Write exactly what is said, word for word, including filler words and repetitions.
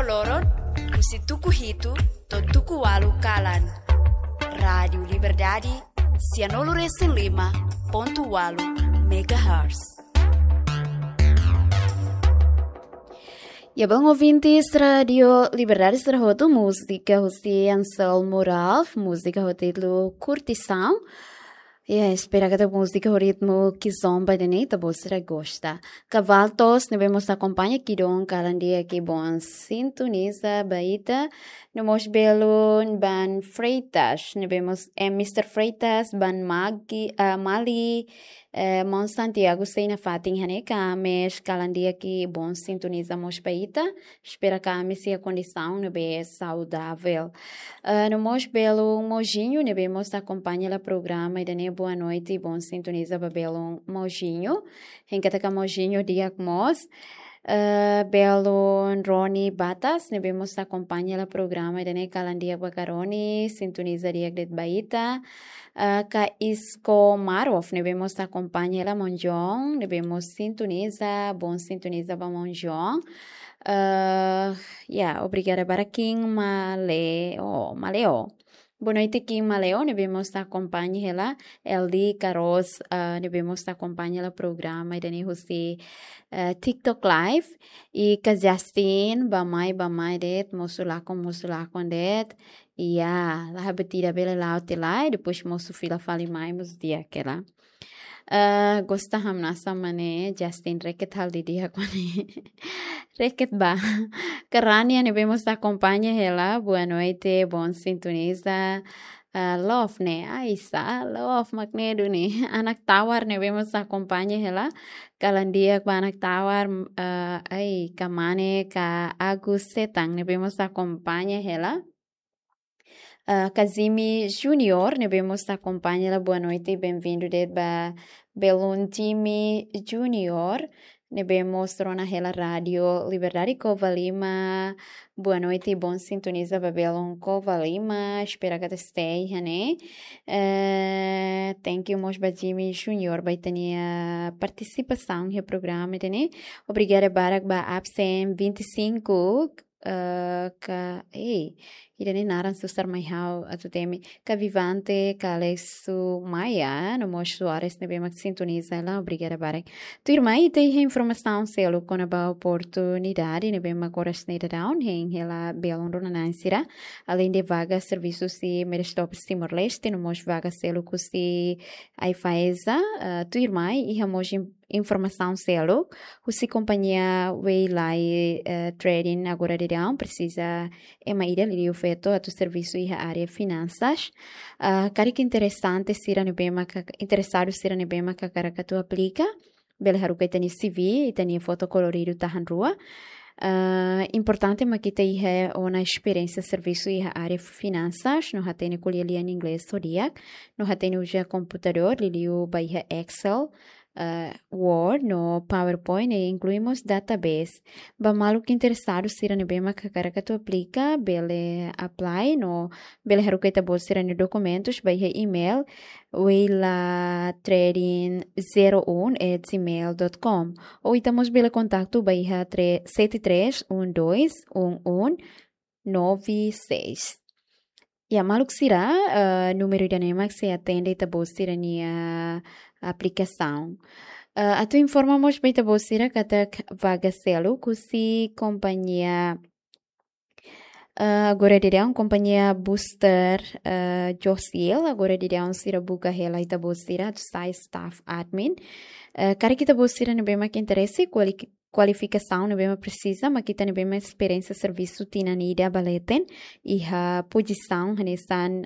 lorot, musi tuku hitu, to tuku walu kalan. Rádio Liberdade, cianolo recém lima, ponto walu, megahertz. Ya bang ouvintes Radio Liberdade serhoto música hosti Anselmo Ralph, música hotelo curtição. Yeah, espera que a música o ritmo que zomba de neta você gosta. Cavaltos, devemos acompanhar aqui don calandia que bom sintoniza baita. Nomos belo ban Freitas, devemos é mister Freitas ban Magi, uh, Mali, uh, Mon Santiago sei na fatin haneca, mas calandia que bom sintoniza mos baita. Espera que a messia condição não be saudável. Uh, nomos belo mojinho, devemos acompanhar o programa e dane boa noite e bom sintoniza babelo mojinho. Henka ka mojinho diagmos. Uh, belo Roni Batas, devemos acompanhar o programa e dane calandia bacaroni, sintoniza diag det baita. Uh, ka Isco Marov, devemos acompanhar a Monjong, devemos sintoniza, bom sintoniza ba Monjong. Uh, yeah, obrigada para King Maleo, Maleo. Boa noite, Kim Maleo. Devemos acompanhar ela. Eldi Caros, uh, devemos acompanhar o programa e dani husi uh, TikTok Live. E ka Justin, bamai, bamai det, mosulakon, mosulakon det. E a, lá betida bela lá o lá, e depois moço fila fali mais mos dia aquela. Uh, gosta hamna samane Justin reket hal di dia kone reket ba Karania devemos acompanhar ela. Boa noite, bom sintoniza. Uh, love ne Aisa love magnedo ne anak tawar devemos acompanhar ela. Kalandia ba anak tawar uh, ai kamane ka Agus Setang devemos acompanhar ela. Uh, Kazimi Junior, devemos acompanhar. Boa noite, bem-vindo de Beluntimi Junior. Devemos tornar a rádio Liberdade Covalima. Boa noite, bom sintoniza Babelon Covalima. Espero que esteja, né? Uh, thank you, Mosba Jimmy Junior, vai ter a participação no programa, né? Obrigada, Barak, ba Absem vinte e cinco. Uh, ka eh irene naran sustar mai hau atu temi ka vivante ka Alexo Maia no Mos Soares nebe mak sintoniza lá. Obrigada barek tu irmã e tem informação selo com a oportunidade nebe mak horas neda down hen ela belon rona nansira além de vagas serviços se merestop Timor Leste no Mos vagas selo ku si ai faeza uh, tu irmã e hamos informação selo o se companhia Waylay uh, trading agora de down precisa é uma ideia de feito a tu serviço e a área finanças. Uh, cara que interessante sira ne bema interessado sira ne bema que cara que tu aplica bele haru que tem C V e tem foto colorido tá han rua. Uh, importante mas que tem uma experiência serviço e a área finanças no hatene colher em inglês zodiac no hatene usa computador liu by Excel. Uh, Word, no PowerPoint e incluímos database. Ba malu que interessado sira ne bema que cara que tu aplica, bele apply no bele haruqueta bo sira ne documentos, by email wela trading zero um at gmail dot com ou itamos bele contato by sete três um dois um um nove seis. E a malu que sira uh, número de anema que se atende e tabo sira ne a aplicação. Uh, a tu informamos bem a você que até vaga selo que se companhia uh, agora dirá uma companhia booster uh, Josiel agora dirá um sira buca ela e tabo sira sai staff admin. Uh, cara que tabo sira no bem que interesse quali qualificação não bem precisa mas que tem bem experiência serviço tina nida baleten e a posição nestan